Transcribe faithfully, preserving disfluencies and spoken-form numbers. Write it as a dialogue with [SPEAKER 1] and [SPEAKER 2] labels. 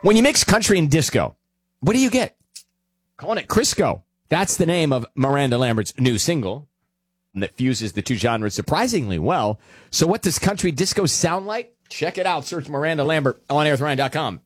[SPEAKER 1] When you mix country and disco, what do you get? Calling it Crisco. That's the name of Miranda Lambert's new single that fuses the two genres surprisingly well. So what does country disco sound like? Check it out. Search Miranda Lambert on air with ryan dot com.